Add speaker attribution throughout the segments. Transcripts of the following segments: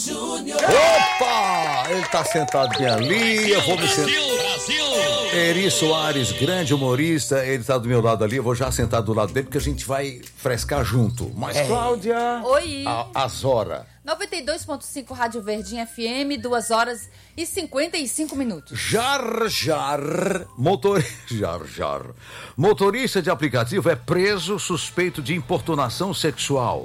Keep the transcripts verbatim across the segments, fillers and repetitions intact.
Speaker 1: Júnior.
Speaker 2: Opa! Ele tá sentado bem ali, eu vou me sentar. Eri Soares, grande humorista, ele tá do meu lado ali, eu vou já sentar do lado dele porque a gente vai frescar junto. Mas, é. Cláudia...
Speaker 3: Oi!
Speaker 2: A, as horas.
Speaker 3: noventa e dois ponto cinco Rádio Verdinha F M, duas horas e cinquenta e cinco minutos.
Speaker 2: Jar Jar, motor... Jar Jar. Motorista de aplicativo é preso suspeito de importunação sexual.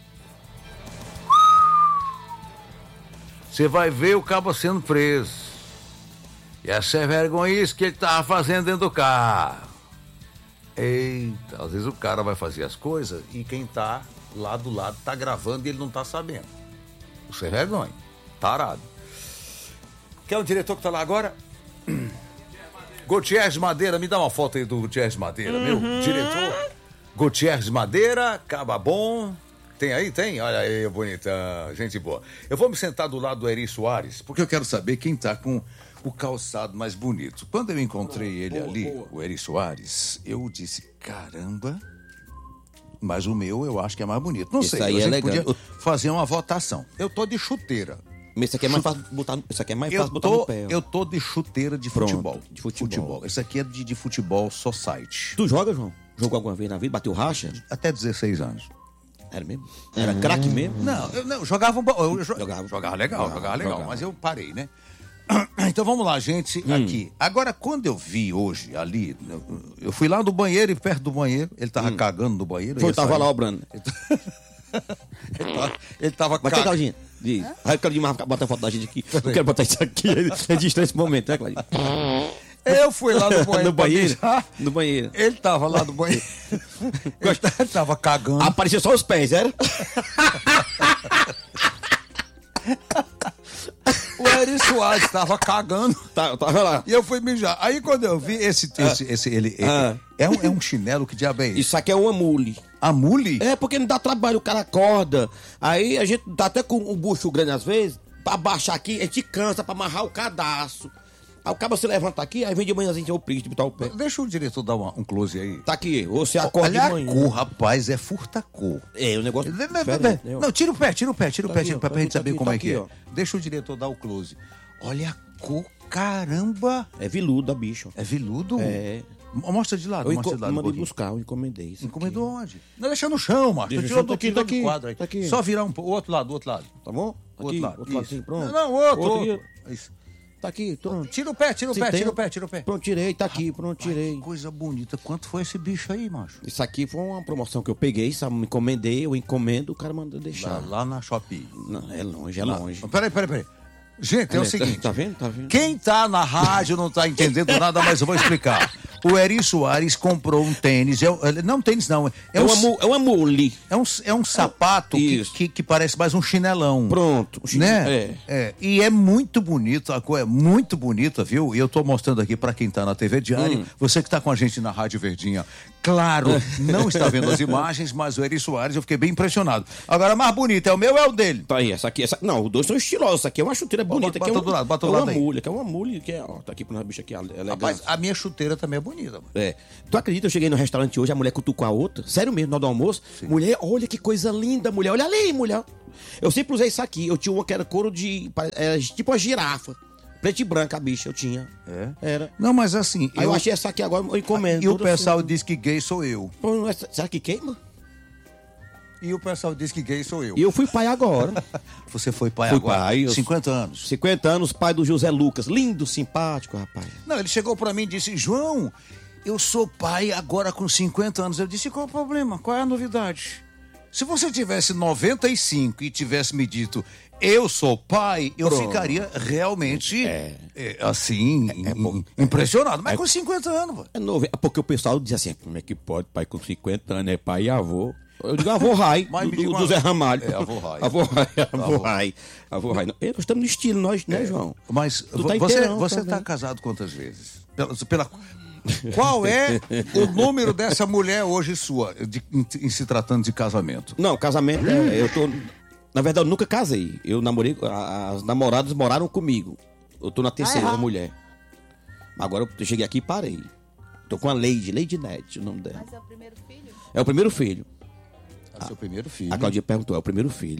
Speaker 2: Você vai ver o cabo sendo preso. E essa é vergonhice que ele tava fazendo dentro do carro. Eita, às vezes o cara vai fazer as coisas e quem tá lá do lado tá gravando e ele não tá sabendo. Isso é vergonha. Tarado. Quer o diretor que tá lá agora? Gutierrez Madeira, me dá uma foto aí do Gutierrez Madeira, uhum. Meu diretor. Gutierrez Madeira, caba bom. Tem aí? Tem? Olha aí, bonita, gente boa. Eu vou me sentar do lado do Eri Soares, porque eu quero saber quem tá com o calçado mais bonito. Quando eu encontrei boa, ele boa, ali, boa. O Eri Soares, eu disse, caramba, mas o meu eu acho que é mais bonito. Não
Speaker 4: Esse
Speaker 2: sei,
Speaker 4: aí
Speaker 2: a
Speaker 4: é
Speaker 2: gente
Speaker 4: legal.
Speaker 2: podia fazer uma votação. Eu tô de chuteira.
Speaker 4: Mas isso aqui é mais fácil botar, isso aqui é mais fácil
Speaker 2: eu
Speaker 4: botar
Speaker 2: tô,
Speaker 4: no pé. Ó.
Speaker 2: Eu tô de chuteira de
Speaker 4: Pronto,
Speaker 2: futebol.
Speaker 4: de futebol.
Speaker 2: futebol. Esse aqui é de, de futebol society.
Speaker 4: Tu joga, João? Jogou alguma vez na vida? Bateu racha?
Speaker 2: Até dezesseis anos.
Speaker 4: Era mesmo? Era uhum. craque mesmo?
Speaker 2: Não, eu não, jogava, eu jogava,
Speaker 4: jogava,
Speaker 2: jogava legal, jogava, jogava legal,
Speaker 4: jogava.
Speaker 2: Mas eu parei, né? Então vamos lá, gente, hum. aqui. Agora, quando eu vi hoje ali, eu, eu fui lá no banheiro e perto do banheiro, ele tava hum. cagando no banheiro.
Speaker 4: Foi, tava sair. Lá obrando.
Speaker 2: ele tava, ele tava
Speaker 4: Mas cagando. Claudinha? Diz. Ah? Aí, Claudinha, bota a foto da gente aqui. Eu quero botar isso aqui, registra esse momento, né, Claudinha?
Speaker 2: Eu fui lá no banheiro.
Speaker 4: no banheiro? No banheiro.
Speaker 2: Ele tava lá no banheiro. ele, ele tava cagando.
Speaker 4: Apareceu só os pés, era?
Speaker 2: O Eri Soares tava cagando.
Speaker 4: Tá, tava lá.
Speaker 2: E eu fui mijar. Aí quando eu vi esse. esse, ah. esse ele,
Speaker 4: ah.
Speaker 2: ele é, um, é um chinelo, que diabo é isso?
Speaker 4: Isso aqui é uma mule.
Speaker 2: A mule?
Speaker 4: É, porque não dá trabalho, o cara acorda. Aí a gente tá até com o bucho grande às vezes. Pra baixar aqui, a gente cansa pra amarrar o cadastro. Aí o cara se levanta aqui, aí vem de manhãzinho o príncipe, botar o pé.
Speaker 2: Deixa o diretor dar uma, um close aí.
Speaker 4: Tá aqui, você acorda
Speaker 2: Olha
Speaker 4: de manhã.
Speaker 2: A cor, rapaz, é furta-cor.
Speaker 4: É, o negócio...
Speaker 2: Não, não, não, tira o pé, tira o pé, tira o
Speaker 4: tá
Speaker 2: pé, tira o pé, pra gente saber
Speaker 4: aqui,
Speaker 2: como
Speaker 4: tá
Speaker 2: é que
Speaker 4: aqui,
Speaker 2: é.
Speaker 4: Ó.
Speaker 2: Deixa o diretor dar o close. Olha a cor, caramba.
Speaker 4: É veludo, bicho.
Speaker 2: É veludo?
Speaker 4: É.
Speaker 2: Mostra de lado,
Speaker 4: eu
Speaker 2: mostra de lado.
Speaker 4: Eu mandei um buscar, eu encomendei isso.
Speaker 2: Encomendou onde? Não, deixa no chão, macho.
Speaker 4: Deixa no chão, tá aqui, tá aqui.
Speaker 2: Quadro aí.
Speaker 4: Tá aqui.
Speaker 2: Só virar um pouco, o outro lado, o outro lado.
Speaker 4: Tá bom?
Speaker 2: O outro
Speaker 4: aqui,
Speaker 2: lado,
Speaker 4: outro lado, sim, pronto.
Speaker 2: Não, não, outro.
Speaker 4: outro.
Speaker 2: outro. Isso.
Speaker 4: Tá aqui, pronto.
Speaker 2: Tira o pé, tira o
Speaker 4: Se
Speaker 2: pé,
Speaker 4: tem...
Speaker 2: tira o pé, tira o pé.
Speaker 4: Pronto, tirei, tá aqui, pronto, tirei.
Speaker 2: Ai, que coisa bonita. Quanto foi esse bicho aí, macho?
Speaker 4: Isso aqui foi uma promoção que eu peguei, sabe? Me encomendei, eu encomendo, o cara mandou deixar.
Speaker 2: Lá, lá na Shopee.
Speaker 4: Não, é longe, é
Speaker 2: lá.
Speaker 4: longe.
Speaker 2: Peraí, peraí, peraí. Gente, é o seguinte.
Speaker 4: Tá vendo? Tá vendo?
Speaker 2: Quem tá na rádio não tá entendendo nada, mas eu vou explicar. O Eri Soares comprou um tênis, é, não tênis não, é,
Speaker 4: é,
Speaker 2: um,
Speaker 4: uma, é uma mule.
Speaker 2: É um, é um sapato que, que, que parece mais um chinelão.
Speaker 4: Pronto.
Speaker 2: Um chinelão, né? É. é. E é muito bonito, a cor é muito bonita, viu? E eu tô mostrando aqui pra quem tá na T V Diário, hum. você que tá com a gente na Rádio Verdinha. Claro, não está vendo as imagens, mas o Eri Soares, eu fiquei bem impressionado. Agora, a mais bonita, é o meu ou é o dele?
Speaker 4: Tá aí, essa aqui, essa, não, os dois são estilosos, essa aqui é uma chuteira bonita.
Speaker 2: Bota, bota
Speaker 4: que é um,
Speaker 2: do lado, bota do
Speaker 4: é
Speaker 2: lado
Speaker 4: uma
Speaker 2: aí.
Speaker 4: mule, que é uma mule, que é, ó, tá aqui pra bicha aqui, é legal.
Speaker 2: Rapaz, a minha chuteira também é bonita. Mano.
Speaker 4: É. Tu acredita, eu cheguei no restaurante hoje, a mulher cutucou a outra, sério mesmo, na hora do almoço, Sim. mulher, olha que coisa linda, mulher, olha ali, mulher. Eu sempre usei isso aqui, eu tinha uma que era couro de, era tipo uma girafa. Preta e branca a bicha, eu tinha.
Speaker 2: É?
Speaker 4: Era.
Speaker 2: Não, mas assim...
Speaker 4: Aí eu, eu achei essa aqui agora, eu encomendo.
Speaker 2: E o pessoal assim. Diz que gay sou eu.
Speaker 4: Pô, não é, será que queima?
Speaker 2: E o pessoal diz que gay sou eu.
Speaker 4: E eu fui pai agora.
Speaker 2: Você foi pai
Speaker 4: fui
Speaker 2: agora?
Speaker 4: Pai,
Speaker 2: cinquenta anos.
Speaker 4: cinquenta anos, pai do José Lucas. Lindo, simpático, rapaz.
Speaker 2: Não, ele chegou pra mim e disse, João, eu sou pai agora com cinquenta anos. Eu disse, qual é o problema? Qual é a novidade? Se você tivesse noventa e cinco e tivesse me dito, eu sou pai, eu Pronto. Ficaria realmente, é. É, assim, é, é, impressionado. Mas é, com cinquenta anos,
Speaker 4: é novo. Porque o pessoal diz assim, como é que pode pai com cinquenta anos, é pai e avô? Eu digo avô Rai, do, do, do Zé Ramalho.
Speaker 2: É, avô Rai.
Speaker 4: Avô Rai, avô Rai. Avô Rai. Nós estamos no estilo, nós, né, João?
Speaker 2: Mas
Speaker 4: tu tá
Speaker 2: você,
Speaker 4: inteirão,
Speaker 2: você tá casado quantas vezes? Pela... pela... Qual é o número dessa mulher hoje sua, de, em, em se tratando de casamento?
Speaker 4: Não, casamento, é, eu tô... Na verdade, eu nunca casei. Eu namorei, as namoradas moraram comigo. Eu tô na terceira ah, mulher. Agora eu cheguei aqui e parei. Tô com a Lady, Lady Net, o nome dela.
Speaker 3: Mas é o primeiro filho?
Speaker 4: É o primeiro filho.
Speaker 2: É o seu primeiro filho.
Speaker 4: A Claudinha perguntou, é o primeiro filho, é.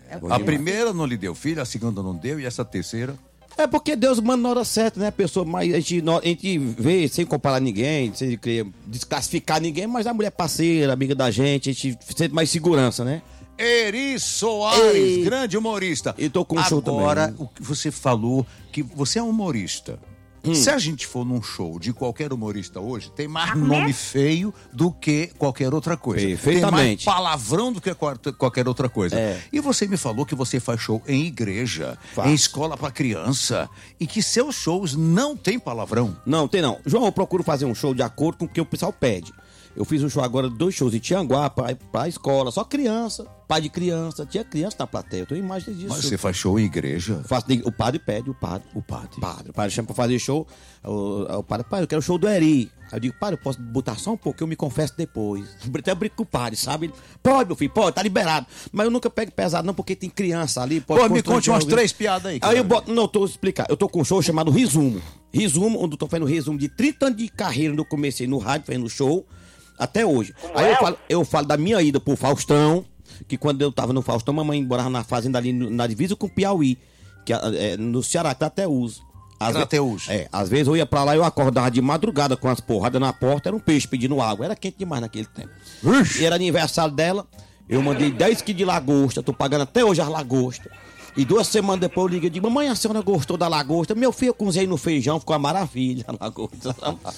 Speaker 3: É
Speaker 2: A primeira não lhe deu filho, a segunda não deu, e essa terceira...
Speaker 4: É porque Deus manda na hora certa, né, pessoa? Mas a gente, a gente vê sem comparar ninguém, sem querer desclassificar ninguém, mas a mulher parceira, amiga da gente, a gente sente mais segurança, né?
Speaker 2: Eri Soares,
Speaker 4: Ei.
Speaker 2: grande humorista.
Speaker 4: E tô com um show também.
Speaker 2: Agora, o que você falou, que você é humorista. Hum. Se a gente for num show de qualquer humorista hoje, tem mais nome feio do que qualquer outra coisa.
Speaker 4: Perfeitamente.
Speaker 2: Tem mais palavrão do que qualquer outra coisa.
Speaker 4: É.
Speaker 2: E você me falou que você faz show em igreja,
Speaker 4: Faço.
Speaker 2: em escola pra criança, e que seus shows não tem palavrão.
Speaker 4: Não, tem não. João, eu procuro fazer um show de acordo com o que o pessoal pede. Eu fiz um show agora, dois shows em Tianguá, pra, pra escola, só criança, pai de criança, tinha criança na plateia, eu tenho imagens disso.
Speaker 2: Mas você faz show em igreja?
Speaker 4: Faço, o padre pede, o padre.
Speaker 2: O padre.
Speaker 4: Padre. O padre chama pra fazer show, o, o padre, pai, eu quero o show do Eri. Aí eu digo, padre, eu posso botar só um pouco, eu me confesso depois. Até eu brinco com o padre, sabe? Ele, pode, meu filho, pode, tá liberado. Mas eu nunca pego pesado não, porque tem criança ali. Pode
Speaker 2: Pô, me conte umas três piadas aí.
Speaker 4: Aí eu boto, não, eu tô explicando, eu tô com um show chamado Resumo. Resumo, onde eu tô fazendo resumo de trinta anos de carreira, onde eu comecei no rádio, fazendo show, até hoje. Como Aí é? eu, falo, eu falo da minha ida pro Faustão, que quando eu tava no Faustão, mamãe morava na fazenda ali no, na divisa com o Piauí, que é, no Ceará, Crateús.
Speaker 2: Crateús.
Speaker 4: É, às vezes eu ia pra lá e eu acordava de madrugada com as porradas na porta, era um peixe pedindo água, era quente demais naquele tempo. Ixi. E era aniversário dela, eu mandei dez quilos de lagosta, tô pagando até hoje as lagostas. E duas semanas depois eu liguei e digo, mamãe, a senhora gostou da lagosta? Meu filho, eu cozinhei no feijão, ficou uma maravilha a lagosta.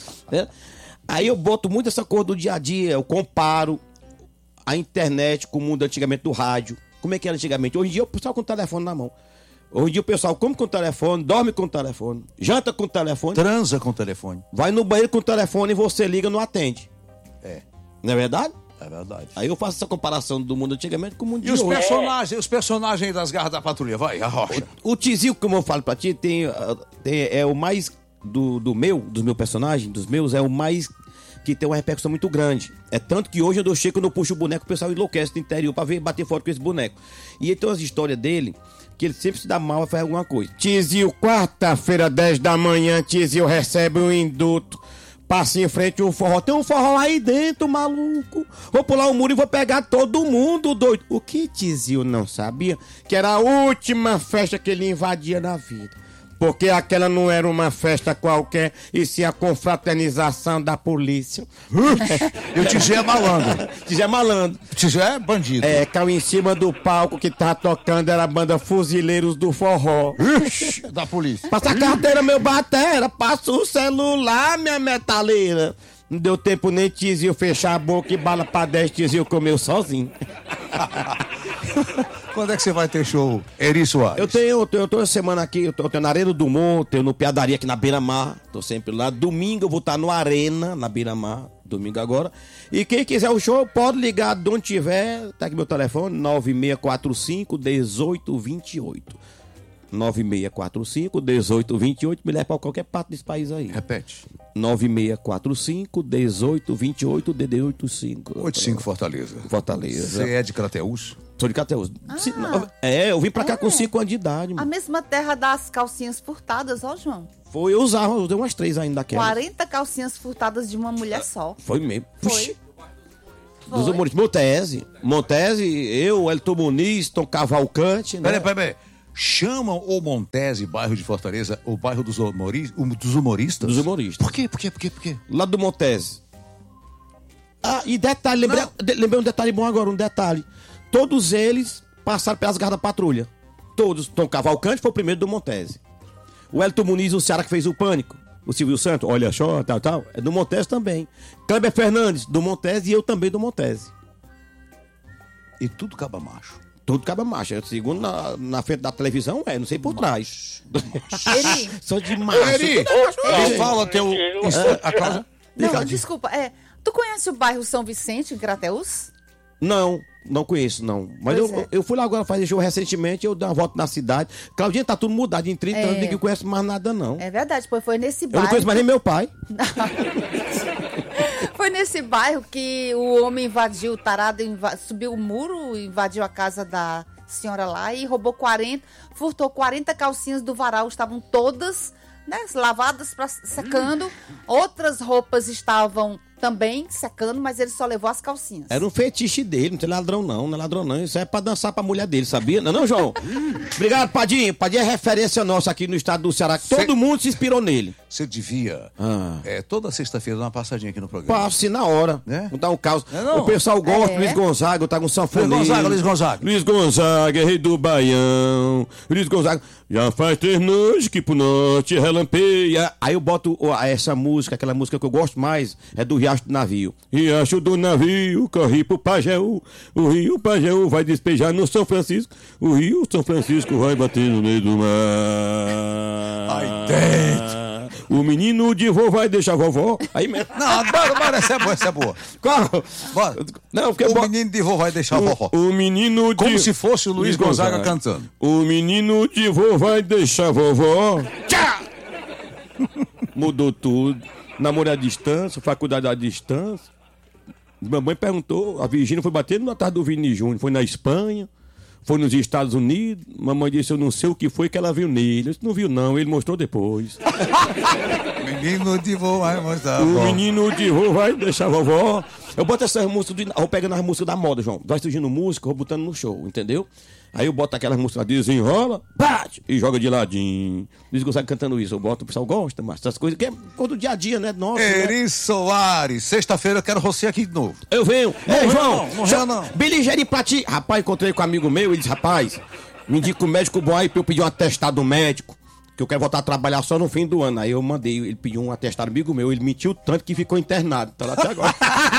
Speaker 4: É. Aí eu boto muito essa coisa do dia a dia, eu comparo a internet com o mundo antigamente do rádio. Como é que era antigamente? Hoje em dia o pessoal com o telefone na mão. Hoje em dia o pessoal come com o telefone, dorme com o telefone, janta com o telefone.
Speaker 2: Transa com o telefone.
Speaker 4: Vai no banheiro com o telefone e você liga e não atende.
Speaker 2: É.
Speaker 4: Não é verdade?
Speaker 2: É verdade.
Speaker 4: Aí eu faço essa comparação do mundo antigamente com o mundo
Speaker 2: e
Speaker 4: de
Speaker 2: os
Speaker 4: hoje.
Speaker 2: personagens, os personagens das Garras da Patrulha, vai, a Rocha.
Speaker 4: O, o Tizil, como eu falo pra ti, tem, tem, é o mais do, do meu, dos meus personagens, dos meus, é o mais que tem uma repercussão muito grande. É tanto que hoje eu chego, quando eu puxo o boneco, o pessoal enlouquece do interior pra ver, bater foto com esse boneco. E então as histórias dele, que ele sempre se dá mal a fazer alguma coisa. Tizil, quarta-feira, dez da manhã, Tizil recebe um induto. Passa em frente um forró. Tem um forró aí dentro, maluco. Vou pular o muro e vou pegar todo mundo, doido. O que Tizil não sabia? Que era a última festa que ele invadia na vida. Porque aquela não era uma festa qualquer, e sim a confraternização da polícia.
Speaker 2: E o Tizé é malandro.
Speaker 4: Tizé é malandro.
Speaker 2: Tizé é bandido.
Speaker 4: É, caiu em cima do palco que tá tocando, era a banda Fuzileiros do Forró.
Speaker 2: Ixi, da polícia.
Speaker 4: Passa a carteira, meu batera, passa o celular, minha metaleira. Não deu tempo nem Tizil fechar a boca e bala pra dez, Tizil comeu sozinho.
Speaker 2: Quando é que você vai ter show, Eri Soares?
Speaker 4: Eu tenho, eu tenho, eu tô essa semana aqui, eu tô, eu tenho na Arena do Monte, tenho no Piadaria aqui na Beira-Mar, tô sempre lá. Domingo eu vou estar no Arena, na Beira-Mar, domingo agora. E quem quiser o show, pode ligar de onde tiver, tá aqui meu telefone, nove seis quatro cinco, um oito dois oito. nove seis quatro cinco, um oito dois oito, me leva pra qualquer parte desse país aí.
Speaker 2: Repete.
Speaker 4: nove seis quatro cinco, um oito dois oito, D D oito cinco.
Speaker 2: oito cinco Fortaleza.
Speaker 4: Fortaleza.
Speaker 2: Você é de Crateús?
Speaker 4: Sou de Crateús.
Speaker 3: Ah.
Speaker 4: É, eu vim pra cá
Speaker 3: É.
Speaker 4: com cinco anos de idade.
Speaker 3: A
Speaker 4: Mano.
Speaker 3: mesma terra das calcinhas furtadas, ó, João.
Speaker 4: Foi, eu usava, eu dei umas três ainda daquela.
Speaker 3: quarenta calcinhas furtadas de uma mulher só.
Speaker 4: Foi mesmo.
Speaker 3: Foi.
Speaker 4: Puxa.
Speaker 3: Foi.
Speaker 4: Dos humoristas. Montese. Montese, eu, Elton Muniz, Tom Cavalcante, né?
Speaker 2: Peraí, peraí, peraí. Chamam o Montese, bairro de Fortaleza, o bairro dos, humori... dos humoristas?
Speaker 4: Dos humoristas.
Speaker 2: Por quê? Por quê? Por quê? Por quê?
Speaker 4: Lá do Montese. Ah, e detalhe, lembrei, de- lembrei um detalhe bom agora, um detalhe. Todos eles passaram pelas garras da patrulha. Todos. Tom Cavalcante foi o primeiro do Montese. O Elton Muniz, o Ceará que fez o Pânico. O Silvio Santos, olha só, tal, tal. É do Montese também. Kleber Fernandes, do Montese, e eu também do Montese.
Speaker 2: E tudo caba macho.
Speaker 4: Tudo caba macho. Eu, segundo na, na frente da televisão, é, não sei por trás.
Speaker 3: Eri.
Speaker 4: Sou de macho.
Speaker 2: Eri,
Speaker 4: tudo é macho,
Speaker 2: me
Speaker 4: é.
Speaker 2: fala teu... A Cláudia?
Speaker 3: Não,
Speaker 4: Ricardinho.
Speaker 3: desculpa. É, tu conhece o bairro São Vicente, em Crateús?
Speaker 4: Não, não conheço, não. Mas eu,
Speaker 3: Pois é.
Speaker 4: eu fui lá agora fazer show recentemente, eu dei uma volta na cidade. Claudinha, tá tudo mudado. Em trinta
Speaker 3: É.
Speaker 4: anos, ninguém conhece mais nada, não.
Speaker 3: É verdade, pois foi nesse
Speaker 4: Eu
Speaker 3: bairro.
Speaker 4: não conheço mais nem meu pai.
Speaker 3: Foi nesse bairro que o homem invadiu, o tarado inva- subiu o muro, invadiu a casa da senhora lá e roubou quarenta, furtou quarenta calcinhas do varal, estavam todas, né, lavadas, pra, secando. Outras roupas estavam também secando, mas ele só levou as calcinhas.
Speaker 4: Era um fetiche dele, não tem ladrão não, não é ladrão não. Isso é pra dançar pra mulher dele, sabia? Não, não, João? Obrigado, Padinho. Padinho é referência nossa aqui no estado do Ceará. Cê... Todo mundo se inspirou nele.
Speaker 2: Você devia,
Speaker 4: ah.
Speaker 2: é, toda sexta-feira, dar uma passadinha aqui no programa.
Speaker 4: Passe na hora.
Speaker 2: É?
Speaker 4: Vou dar um caos.
Speaker 2: É, não.
Speaker 4: O pessoal gosta,
Speaker 3: é.
Speaker 4: Luiz Gonzaga, tá com sanfoneiro.
Speaker 2: Luiz Gonzaga, Luiz Gonzaga.
Speaker 4: Luiz Gonzaga, rei do Baião. Luiz Gonzaga. Já faz três noites que pro norte relampeia. Aí eu boto essa música, aquela música que eu gosto mais, é do Riacho do Navio. Riacho do Navio, corre pro Pajeú. O rio Pajeú vai despejar no São Francisco. O rio São Francisco vai bater no meio do mar.
Speaker 2: Ai, dentro.
Speaker 4: O menino de vô vai deixar a vovó. Aí mesmo.
Speaker 2: Não, bora, bora, essa é boa, essa é boa.
Speaker 4: Qual?
Speaker 2: Bora.
Speaker 4: Não, porque
Speaker 2: o
Speaker 4: bo...
Speaker 2: menino de vô vai deixar a vovó.
Speaker 4: O, o menino de...
Speaker 2: Como se fosse o Luiz, Luiz Gonzaga, Gonzaga cantando.
Speaker 4: O menino de vô vai deixar a vovó. Tchá! Mudou tudo. Namoro à distância, faculdade à distância. Mamãe perguntou, a Virgínia foi batendo na tarde do Vini Júnior. Foi na Espanha, foi nos Estados Unidos. Mamãe disse, eu não sei o que foi que ela viu nele. Eu disse, não viu não, ele mostrou depois.
Speaker 2: Menino de vô vai mostrar.
Speaker 4: O menino de vô vai deixar a vovó. Eu boto essas músicas, de, eu vou pegando as músicas da moda, João. Vai surgindo música, eu vou botando no show, entendeu? Aí eu boto aquelas músicas, desenrola, bate e joga de ladinho. Luiz Gonzaga cantando isso, eu boto, o pessoal gosta, mas essas coisas que é coisa do dia a dia, né? Nossa.
Speaker 2: Eri
Speaker 4: né?
Speaker 2: Soares, sexta-feira eu quero você aqui de novo.
Speaker 4: Eu venho.
Speaker 2: Ei,
Speaker 4: Ei, João,
Speaker 2: não, não, não.
Speaker 4: Beligere Plati. Rapaz, encontrei com um amigo meu, ele disse, rapaz, me indica um médico bom aí pra eu pedir um atestado médico, que eu quero voltar a trabalhar só no fim do ano. Aí eu mandei, ele pediu um atestado amigo meu, ele mentiu tanto que ficou internado. Tá lá até agora.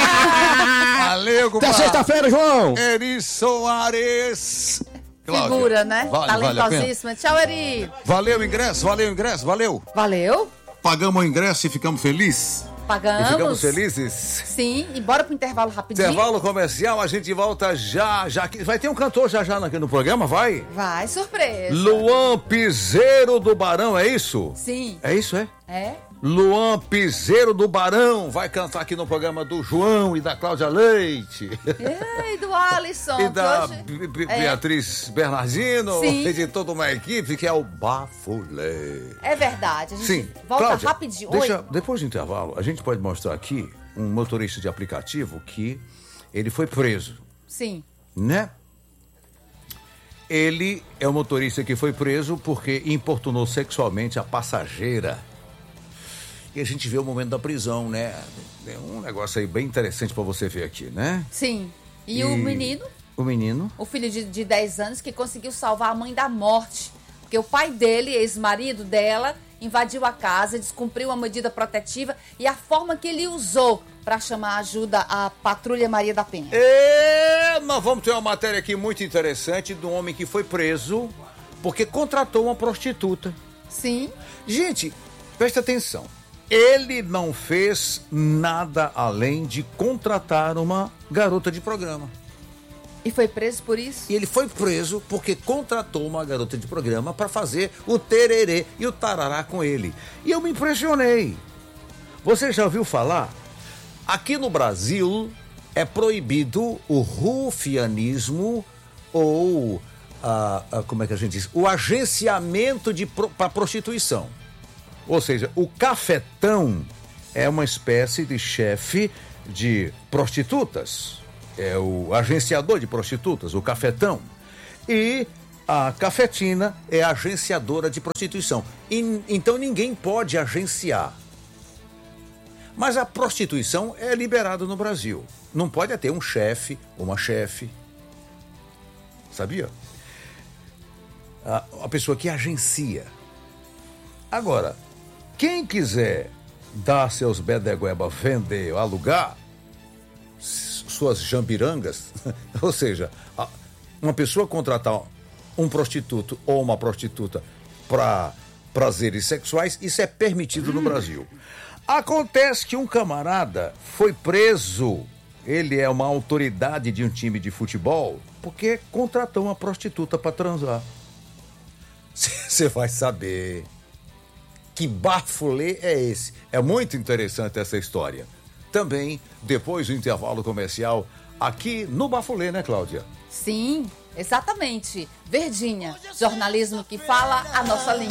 Speaker 2: Valeu, compadre.
Speaker 4: Até sexta-feira, João.
Speaker 2: Eri Soares. Cláudia,
Speaker 3: Figura, né?
Speaker 2: Vale,
Speaker 3: talentosíssima.
Speaker 2: vale
Speaker 3: Tchau, Eri.
Speaker 2: Valeu o ingresso, valeu o ingresso, valeu.
Speaker 3: Valeu.
Speaker 2: Pagamos o ingresso e ficamos felizes.
Speaker 3: Pagamos.
Speaker 2: E ficamos felizes.
Speaker 3: Sim, e bora pro intervalo rapidinho.
Speaker 2: Intervalo comercial, a gente volta já, já. Vai ter um cantor já já aqui no programa, vai?
Speaker 3: Vai, surpresa.
Speaker 2: Luan Piseiro do Barão, é isso?
Speaker 3: Sim.
Speaker 2: É isso, é?
Speaker 3: É?
Speaker 2: Luan Piseiro do Barão vai cantar aqui no programa do João e da Cláudia Leite.
Speaker 3: E do Alisson.
Speaker 2: E da
Speaker 3: hoje...
Speaker 2: B- B-
Speaker 3: é.
Speaker 2: Beatriz Bernardino.
Speaker 3: Sim.
Speaker 2: E de toda uma equipe que é o Bafulê.
Speaker 3: É verdade. A gente
Speaker 2: Sim.
Speaker 3: volta
Speaker 2: Cláudia,
Speaker 3: rapidinho.
Speaker 2: Deixa,
Speaker 3: Oi.
Speaker 2: depois do intervalo, a gente pode mostrar aqui um motorista de aplicativo que ele foi preso,
Speaker 3: Sim.
Speaker 2: né? Ele é o motorista que foi preso porque importunou sexualmente a passageira. E a gente vê o momento da prisão, né? É um negócio aí bem interessante pra você ver aqui, né?
Speaker 3: Sim. E, o menino,
Speaker 2: O menino?
Speaker 3: o filho de, de dez anos, que conseguiu salvar a mãe da morte. Porque o pai dele, ex-marido dela, invadiu a casa, descumpriu a medida protetiva e a forma que ele usou para chamar ajuda à Patrulha Maria da Penha.
Speaker 2: É, nós vamos ter uma matéria aqui muito interessante de um homem que foi preso porque contratou uma prostituta.
Speaker 3: Sim.
Speaker 2: Gente, presta atenção. Ele não fez nada além de contratar uma garota de programa.
Speaker 3: E foi preso por isso?
Speaker 2: E ele foi preso porque contratou uma garota de programa para fazer o tererê e o tarará com ele. E eu me impressionei. Você já ouviu falar? Aqui no Brasil é proibido o rufianismo ou, a, a, como é que a gente diz? O agenciamento de pro, para prostituição. Ou seja, o cafetão é uma espécie de chefe de prostitutas. É o agenciador de prostitutas, o cafetão. E a cafetina é a agenciadora de prostituição. E, então ninguém pode agenciar. Mas a prostituição é liberada no Brasil. Não pode ter um chefe, uma chefe. Sabia? A, a pessoa que agencia. Agora, quem quiser dar seus bedegueba, vender, alugar suas jambirangas, ou seja, uma pessoa contratar um prostituto ou uma prostituta para prazeres sexuais, isso é permitido no Brasil. Acontece que um camarada foi preso, ele é uma autoridade de um time de futebol, porque contratou uma prostituta para transar. Você vai saber que bafulê é esse. É muito interessante essa história. Também, depois do intervalo comercial, aqui no Bafulê, né, Cláudia?
Speaker 3: Sim, exatamente. Verdinha, jornalismo que fala a nossa língua.